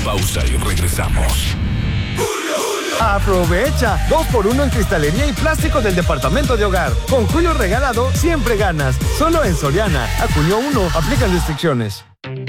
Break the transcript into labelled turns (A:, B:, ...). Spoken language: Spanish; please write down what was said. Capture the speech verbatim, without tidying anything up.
A: pausa y regresamos.
B: Aprovecha, dos por uno en cristalería y plástico del departamento de hogar. Con Julio Regalado siempre ganas. Solo en Soriana. A junio uno, aplican restricciones.